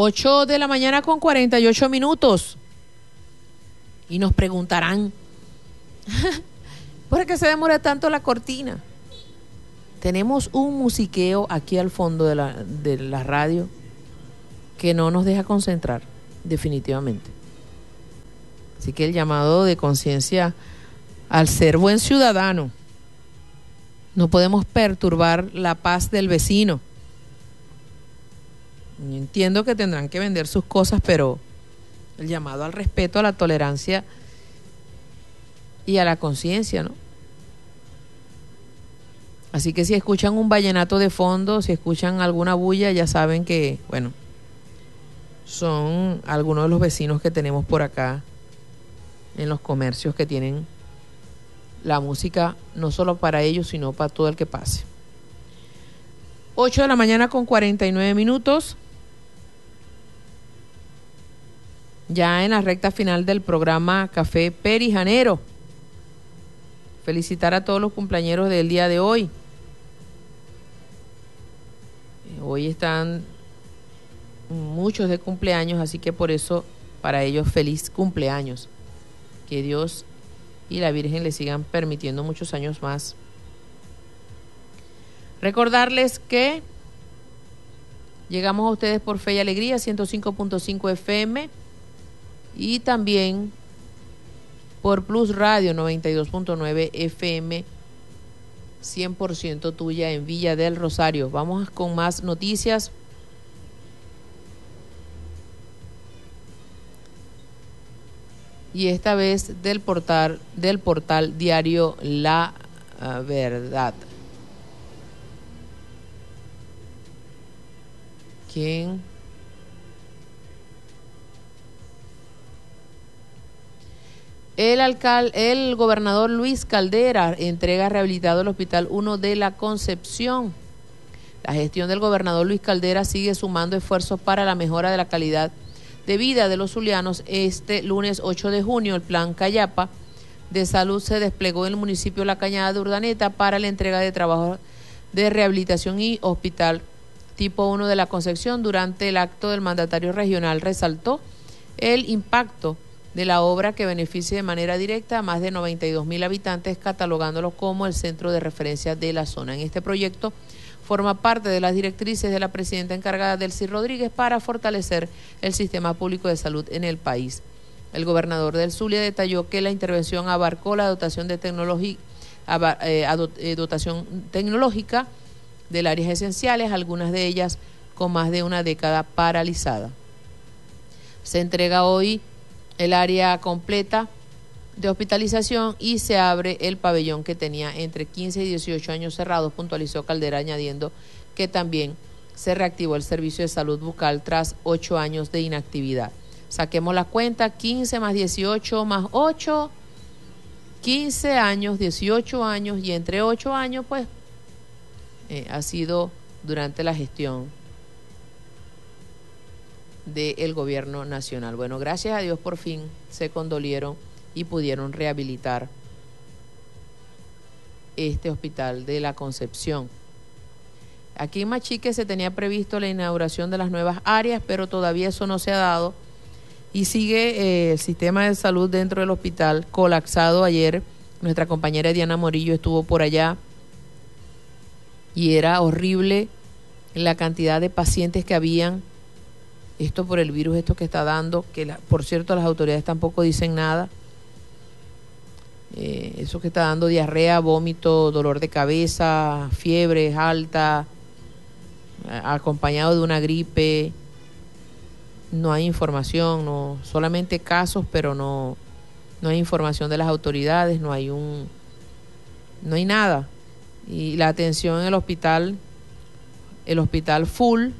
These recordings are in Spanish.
8 de la mañana con 48 minutos. Y nos preguntarán, ¿por qué se demora tanto la cortina? Tenemos un musiqueo aquí al fondo de la radio que no nos deja concentrar, definitivamente. Así que el llamado de conciencia al ser buen ciudadano. No podemos perturbar la paz del vecino. Yo entiendo que tendrán que vender sus cosas, pero el llamado al respeto, a la tolerancia y a la conciencia, ¿no? Así que si escuchan un vallenato de fondo, si escuchan alguna bulla, ya saben que, bueno, son algunos de los vecinos que tenemos por acá en los comercios que tienen la música no solo para ellos, sino para todo el que pase. 8 de la mañana con 49 minutos. Ya en la recta final del programa Café Perijanero. Felicitar a todos los cumpleañeros del día de hoy. Hoy están muchos de cumpleaños, así que por eso para ellos feliz cumpleaños. Que Dios y la Virgen les sigan permitiendo muchos años más. Recordarles que llegamos a ustedes por Fe y Alegría 105.5 FM y también por Plus Radio 92.9 FM, 100% tuya en Villa del Rosario. Vamos con más noticias. Y esta vez del portal diario La Verdad. ¿Quién? El gobernador Luis Caldera entrega rehabilitado el Hospital 1 de la Concepción. La gestión del gobernador Luis Caldera sigue sumando esfuerzos para la mejora de la calidad de vida de los zulianos. Este lunes 8 de junio, el Plan Cayapa de Salud se desplegó en el municipio de La Cañada de Urdaneta para la entrega de trabajos de rehabilitación y hospital tipo 1 de la Concepción. Durante el acto, del mandatario regional resaltó el impacto de la obra, que beneficia de manera directa a más de 92,000 habitantes, catalogándolo como el centro de referencia de la zona. En este proyecto forma parte de las directrices de la presidenta encargada, Delcy Rodríguez, para fortalecer el sistema público de salud en el país. El gobernador del Zulia detalló que la intervención abarcó la dotación tecnológica de áreas esenciales, algunas de ellas con más de una década paralizada. Se entrega hoy el área completa de hospitalización y se abre el pabellón que tenía entre 15 y 18 años cerrados, puntualizó Caldera, añadiendo que también se reactivó el servicio de salud bucal tras 8 años de inactividad. Saquemos la cuenta: 15 más 18 más 8, 15 años, 18 años, y entre 8 años pues ha sido durante la gestión del gobierno nacional. Bueno, gracias a Dios por fin se condolieron y pudieron rehabilitar este hospital de la Concepción. Aquí en Machique se tenía previsto la inauguración de las nuevas áreas, pero todavía eso no se ha dado y sigue el sistema de salud dentro del hospital colapsado. Ayer nuestra compañera Diana Morillo estuvo por allá y era horrible la cantidad de pacientes que habían. Esto por el virus, esto que está dando, que por cierto las autoridades tampoco dicen nada. Eso que está dando diarrea, vómito, dolor de cabeza, fiebre alta, acompañado de una gripe. No hay información, no, solamente casos, pero no hay información de las autoridades, no hay nada. Y la atención en el hospital full.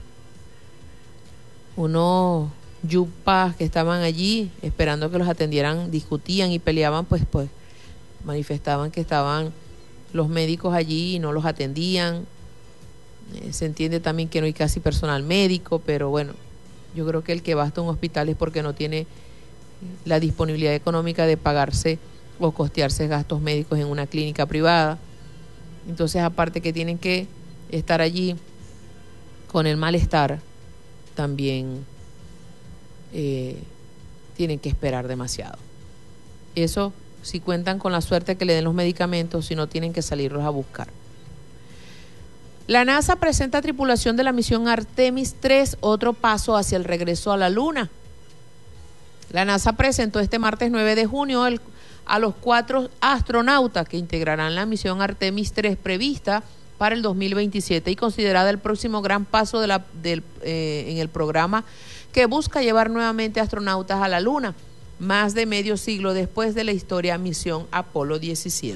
Unos yupas que estaban allí esperando que los atendieran, discutían y peleaban, pues manifestaban que estaban los médicos allí y no los atendían. Se entiende también que no hay casi personal médico, pero bueno, yo creo que el que va hasta un hospital es porque no tiene la disponibilidad económica de pagarse o costearse gastos médicos en una clínica privada. Entonces, aparte que tienen que estar allí con el malestar, también tienen que esperar demasiado. Eso si cuentan con la suerte que le den los medicamentos, si no tienen que salirlos a buscar. La NASA presenta tripulación de la misión Artemis 3, otro paso hacia el regreso a la Luna. La NASA presentó este martes 9 de junio a los 4 astronautas que integrarán la misión Artemis 3 prevista para el 2027 y considerada el próximo gran paso en el programa que busca llevar nuevamente astronautas a la Luna, más de medio siglo después de la histórica misión Apolo 17.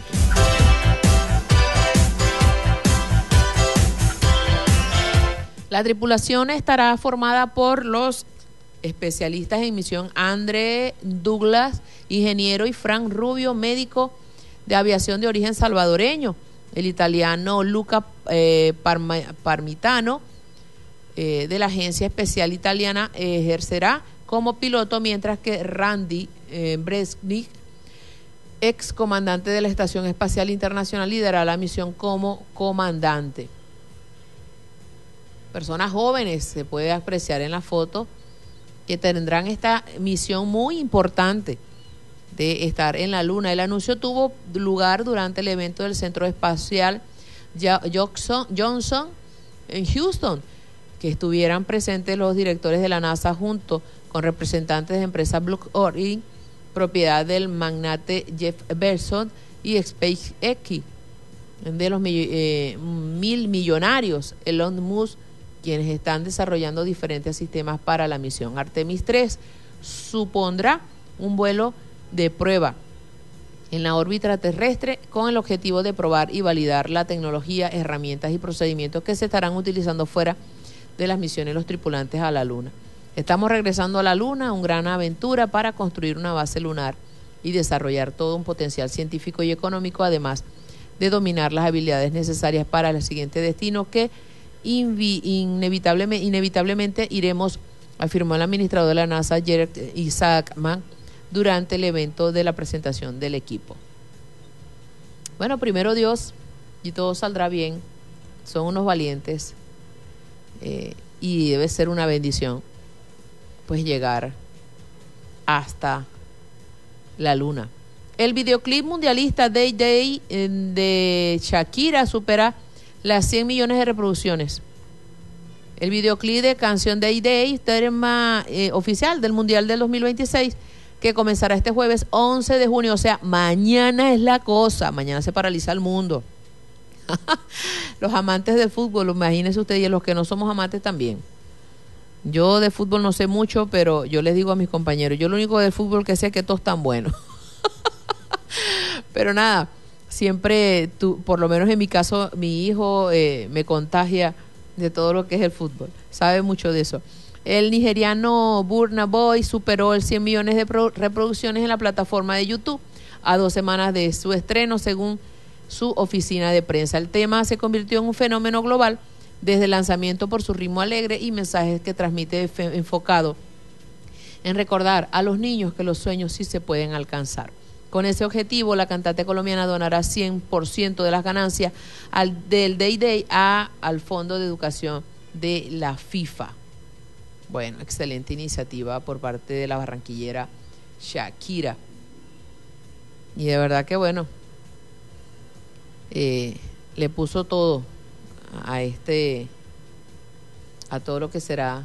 La tripulación estará formada por los especialistas en misión André Douglas, ingeniero, y Frank Rubio, médico de aviación de origen salvadoreño. El italiano Luca Parmitano, de la Agencia Espacial Italiana, ejercerá como piloto, mientras que Randy Bresnik, ex comandante de la Estación Espacial Internacional, liderará la misión como comandante. Personas jóvenes, se puede apreciar en la foto, que tendrán esta misión muy importante de estar en la Luna. El anuncio tuvo lugar durante el evento del Centro Espacial Johnson en Houston, que estuvieran presentes los directores de la NASA junto con representantes de empresas Blue Origin, propiedad del magnate Jeff Bezos, y SpaceX, de los mil millonarios Elon Musk, quienes están desarrollando diferentes sistemas para la misión. Artemis 3 supondrá un vuelo de prueba en la órbita terrestre con el objetivo de probar y validar la tecnología, herramientas y procedimientos que se estarán utilizando fuera de las misiones de los tripulantes a la Luna. Estamos regresando a la Luna, una gran aventura para construir una base lunar y desarrollar todo un potencial científico y económico, además de dominar las habilidades necesarias para el siguiente destino que inevitablemente iremos, afirmó el administrador de la NASA, Jared Isaacman, durante el evento de la presentación del equipo. Bueno, primero Dios, y todo saldrá bien. Son unos valientes, y debe ser una bendición pues llegar hasta la Luna. El videoclip mundialista Day Day de Shakira supera las 100 millones de reproducciones. El videoclip de canción Day Day, tema oficial del Mundial del 2026, que comenzará este jueves 11 de junio, o sea, mañana es la cosa, mañana se paraliza el mundo. Los amantes del fútbol, imagínense ustedes, y los que no somos amantes también. Yo de fútbol no sé mucho, pero yo les digo a mis compañeros, yo lo único del fútbol que sé es que todo es tan bueno. Pero nada, siempre, por lo menos en mi caso, mi hijo me contagia de todo lo que es el fútbol, sabe mucho de eso. El nigeriano Burna Boy superó el 100 millones de reproducciones en la plataforma de YouTube a 2 semanas de su estreno, según su oficina de prensa. El tema se convirtió en un fenómeno global desde el lanzamiento por su ritmo alegre y mensajes que transmite enfocado en recordar a los niños que los sueños sí se pueden alcanzar. Con ese objetivo, la cantante colombiana donará 100% de las ganancias del Day Day al Fondo de Educación de la FIFA. Bueno, excelente iniciativa por parte de la barranquillera Shakira. Y de verdad que bueno, le puso todo a todo lo que será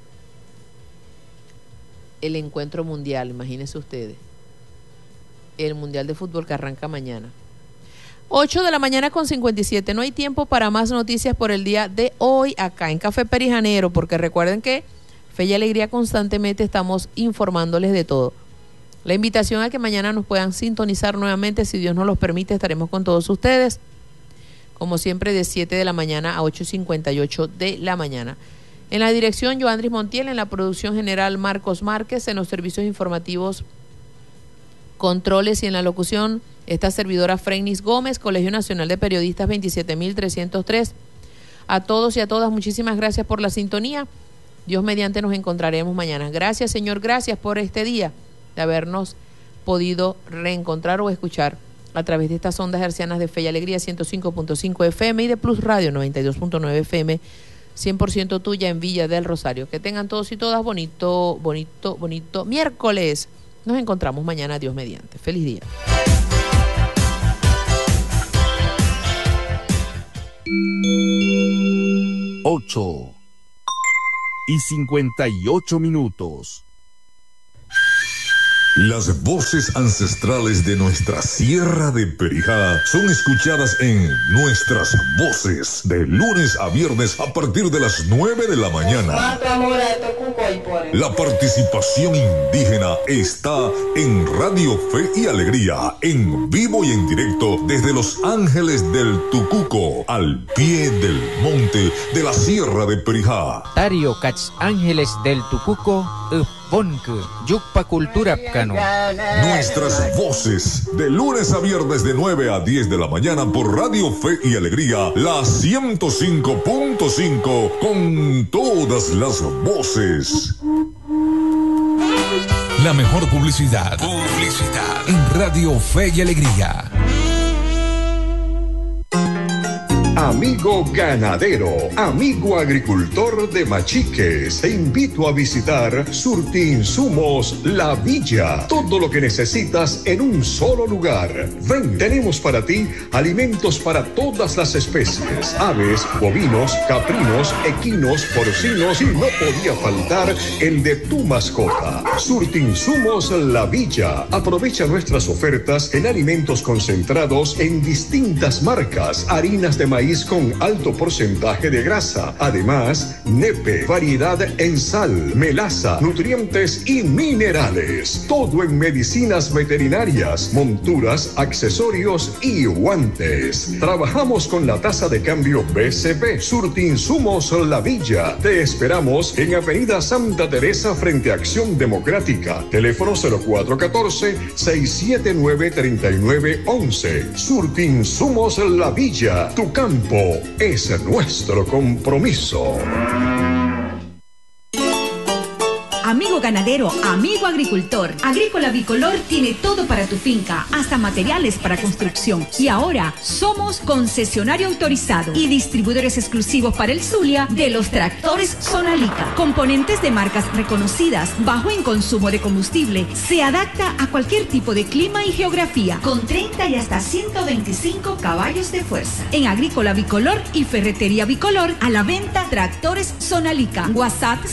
el encuentro mundial, imagínense ustedes. El mundial de fútbol que arranca mañana. 8 de la mañana con 57. No hay tiempo para más noticias por el día de hoy acá en Café Perijanero, porque recuerden que Fe y Alegría constantemente estamos informándoles de todo. La invitación a que mañana nos puedan sintonizar nuevamente, si Dios nos los permite, estaremos con todos ustedes, como siempre, de 7 de la mañana a 8:58 de la mañana. En la dirección, Joandris Montiel; en la producción general, Marcos Márquez; en los servicios informativos, controles y en la locución, esta servidora Freinis Gómez, Colegio Nacional de Periodistas 27303. A todos y a todas, muchísimas gracias por la sintonía. Dios mediante nos encontraremos mañana. Gracias, Señor, gracias por este día de habernos podido reencontrar o escuchar a través de estas ondas hercianas de Fe y Alegría 105.5 FM y de Plus Radio 92.9 FM, 100% tuya en Villa del Rosario. Que tengan todos y todas bonito miércoles. Nos encontramos mañana, Dios mediante. Feliz día. 8:58. Las voces ancestrales de nuestra Sierra de Perijá son escuchadas en Nuestras Voces, de lunes a viernes a partir de las 9 de la mañana. La participación indígena está en Radio Fe y Alegría, en vivo y en directo desde Los Ángeles del Tucuco, al pie del monte de la Sierra de Perijá. Tario Cach Ángeles del Tucuco, Ponque, Yucpa Cultura Cano. Nuestras voces, de lunes a viernes de 9 a 10 de la mañana por Radio Fe y Alegría, la 105.5, con todas las voces. La mejor publicidad en Radio Fe y Alegría. Amigo ganadero, amigo agricultor de Machiques, te invito a visitar Surtiinsumos La Villa. Todo lo que necesitas en un solo lugar. Ven, tenemos para ti alimentos para todas las especies: aves, bovinos, caprinos, equinos, porcinos y no podía faltar el de tu mascota. Surtiinsumos La Villa. Aprovecha nuestras ofertas en alimentos concentrados en distintas marcas, harinas de maíz con alto porcentaje de grasa, además nepe, variedad en sal, melaza, nutrientes y minerales. Todo en medicinas veterinarias, monturas, accesorios y guantes. Trabajamos con la tasa de cambio BCP. Surtiinsumos La Villa. Te esperamos en Avenida Santa Teresa frente a Acción Democrática. Teléfono 0414-679-3911. Surtiinsumos La Villa. Tu campo es nuestro compromiso. Amigo ganadero, amigo agricultor, Agrícola Bicolor tiene todo para tu finca, hasta materiales para construcción. Y ahora somos concesionario autorizado y distribuidores exclusivos para el Zulia de los tractores Sonalica. Componentes de marcas reconocidas, bajo en consumo de combustible, se adapta a cualquier tipo de clima y geografía, con 30 y hasta 125 caballos de fuerza. En Agrícola Bicolor y Ferretería Bicolor, a la venta tractores Sonalica. WhatsApp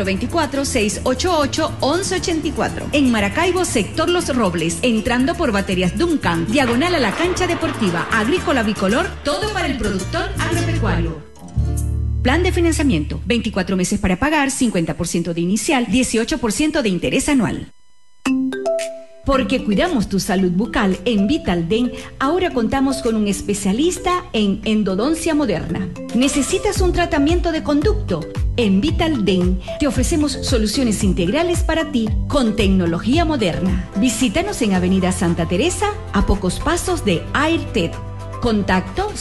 0424-688-1184. En Maracaibo, sector Los Robles, entrando por Baterías Duncan, diagonal a la cancha deportiva. Agrícola Bicolor, todo para el productor agropecuario. Plan de financiamiento, 24 meses para pagar, 50% de inicial, 18% de interés anual. Porque cuidamos tu salud bucal, en Vitalden ahora contamos con un especialista en endodoncia moderna. ¿Necesitas un tratamiento de conducto? En Vitalden te ofrecemos soluciones integrales para ti con tecnología moderna. Visítanos en Avenida Santa Teresa, a pocos pasos de AirTed. Contacto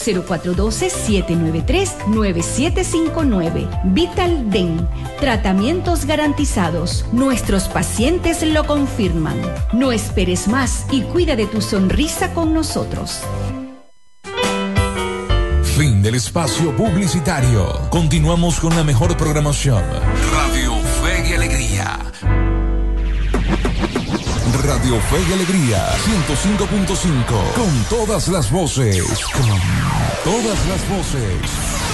0412-793-9759. Vitalden. Tratamientos garantizados. Nuestros pacientes lo confirman. No esperes más y cuida de tu sonrisa con nosotros. Fin del espacio publicitario. Continuamos con la mejor programación. Radio Fe y Alegría. Radio Fe y Alegría 105.5. Con todas las voces. Con todas las voces.